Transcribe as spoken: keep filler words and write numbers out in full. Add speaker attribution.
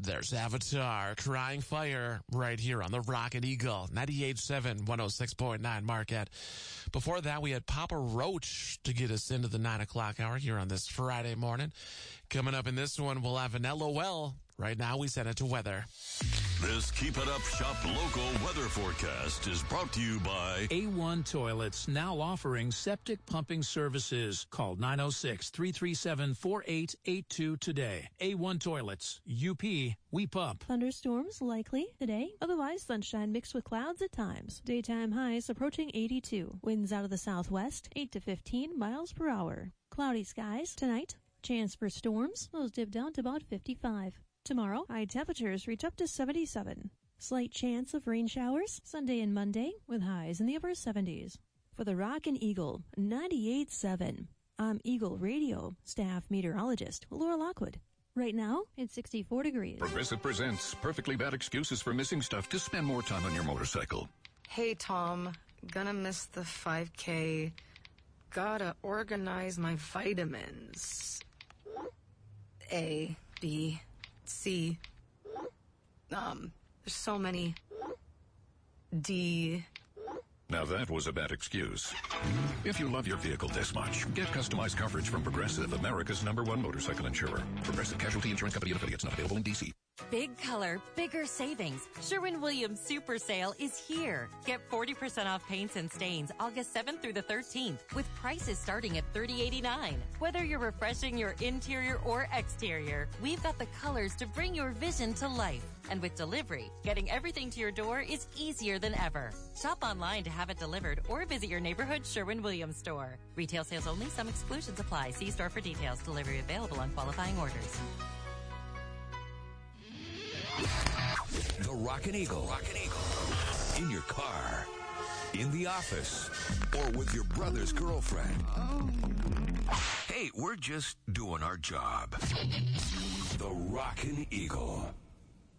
Speaker 1: There's Avatar, Crying Fire, right here on the Rocket Eagle, ninety-eight point seven, one oh six point nine Marquette. Before that, we had Papa Roach to get us into the nine o'clock hour here on this Friday morning. Coming up in this one, we'll have an L O L. Right now, we send it to weather.
Speaker 2: This Keep It Up Shop local weather forecast is brought to you by
Speaker 3: A one Toilets, now offering septic pumping services. Call nine oh six, three three seven, four eight eight two today. A one Toilets, U P, we pump.
Speaker 4: Thunderstorms likely today. Otherwise, sunshine mixed with clouds at times. Daytime highs approaching eighty-two. Winds out of the southwest, eight to fifteen miles per hour. Cloudy skies tonight. Chance for storms. Those dip down to about fifty-five. Tomorrow, high temperatures reach up to seventy-seven. Slight chance of rain showers Sunday and Monday with highs in the upper seventies. For the Rockin' Eagle, ninety-eight point seven. I'm Eagle Radio staff meteorologist Laura Lockwood. Right now, it's sixty-four degrees.
Speaker 5: Progressive presents perfectly bad excuses for missing stuff to spend more time on your motorcycle.
Speaker 6: Hey, Tom. Gonna miss the five K. Gotta organize my vitamins. A, B, C. Um, there's so many. D.
Speaker 5: Now that was a bad excuse. If you love your vehicle this much, get customized coverage from Progressive, America's number one motorcycle insurer. Progressive Casualty Insurance Company and affiliates, not available in D C.
Speaker 7: Big color, bigger savings. Sherwin-Williams Super Sale is here. Get forty percent off paints and stains August seventh through the thirteenth with prices starting at thirty eighty-nine. Whether you're refreshing your interior or exterior, we've got the colors to bring your vision to life. And with delivery, getting everything to your door is easier than ever. Shop online to have it delivered or visit your neighborhood Sherwin-Williams store. Retail sales only. Some exclusions apply. See store for details. Delivery available on qualifying orders.
Speaker 8: The Rockin' Eagle. Rockin' Eagle. In your car, in the office, or with your brother's girlfriend. Hey, we're just doing our job. The Rockin' Eagle.